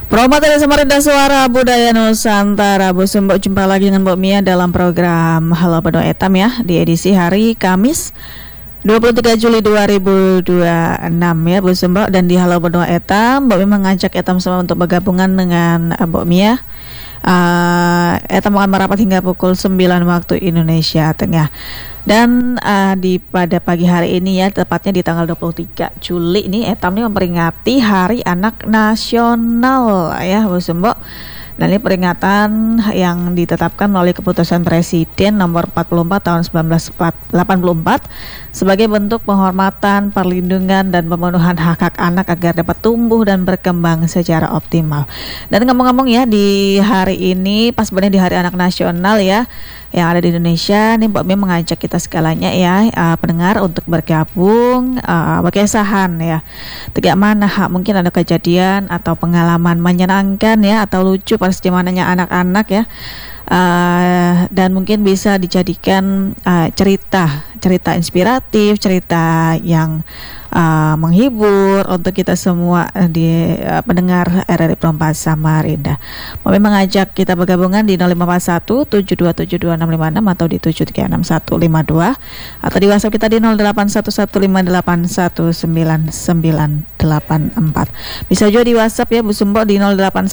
Promotori Samarinda Suara Budaya Nusantara. Bu Sumbo, jumpa lagi dengan Mbak Mia dalam program Halo Pedo Etam ya, di edisi hari Kamis 23 Juli 2026 ya Bu Sumbo. Dan di Halo Pedo Etam, Mbak Mia mengajak Etam semua untuk bergabungan dengan Mbak Mia. Etam akan merapat hingga pukul 9 waktu Indonesia Tengah. Dan pada pagi hari ini ya, tepatnya di tanggal 23 Juli ini, Etam ini memperingati Hari Anak Nasional ya Bu Sumbo. Dan ini peringatan yang ditetapkan melalui keputusan Presiden nomor 44 tahun 1984 sebagai bentuk penghormatan, perlindungan, dan pemenuhan hak-hak anak agar dapat tumbuh dan berkembang secara optimal. Dan ngomong-ngomong ya, di hari ini pas benar di Hari Anak Nasional ya yang ada di Indonesia, nih Mbak Mia mengajak kita segalanya ya, pendengar untuk bergabung, berkesahan ya. Tidak mana mungkin ada kejadian atau pengalaman menyenangkan ya atau lucu pas zamannya anak-anak ya. Dan mungkin bisa dijadikan cerita inspiratif, cerita yang menghibur untuk kita semua di pendengar RRI Perempat Samarinda. Kami mengajak kita bergabungan di 0541 7272656 atau di 7361152 atau di WhatsApp kita di 081158199984. Bisa juga di WhatsApp ya Bu Sumbo di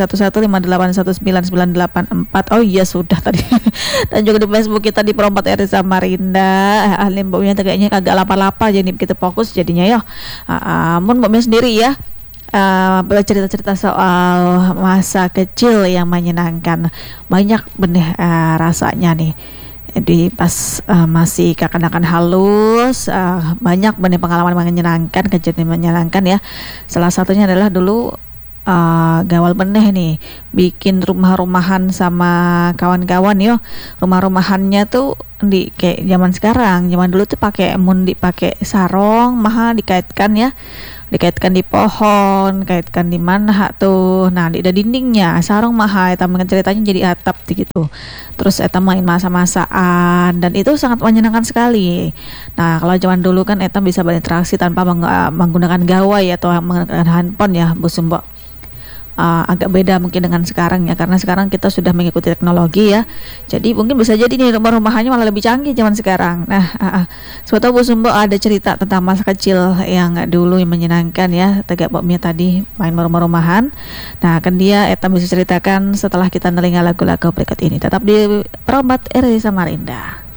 081158199984. Oh iya sudah tadi. Dan juga di Facebook kita di Perempat RRI Samarinda. Ahli Mbak Mia kayaknya kagak lapar-lapar jadi kita fokus jadinya ya. Mbak Mia sendiri ya, bercerita-cerita soal masa kecil yang menyenangkan. Banyak benih rasanya nih di pas masih kekanak-kanakan halus, banyak benih pengalaman menyenangkan, kejadian menyenangkan ya. Salah satunya adalah dulu gawal beneh nih bikin rumah-rumahan sama kawan-kawan yo. Rumah-rumahannya tuh di kayak zaman sekarang, zaman dulu tuh pakai sarong mahal dikaitkan ya, dikaitkan di pohon, kaitkan di mana tuh. Nah di dindingnya sarong mahal, eta ceritanya jadi atap gitu. Terus eta main masa-masaan dan itu sangat menyenangkan sekali. Nah kalau zaman dulu kan eta bisa berinteraksi tanpa menggunakan gawai atau menggunakan handphone ya Bu Sumbo. Agak beda mungkin dengan sekarang ya, karena sekarang kita sudah mengikuti teknologi ya, jadi mungkin bisa jadi nih rumah-rumahannya malah lebih canggih zaman sekarang. Nah sebetulnya Bu Sumbo ada cerita tentang masa kecil yang dulu yang menyenangkan ya, tegak Mbak Mia tadi main rumah-rumahan. Nah kan dia Eta bisa ceritakan setelah kita nelinga lagu-lagu berikut ini. Tetap di Perombat RRI Samarinda.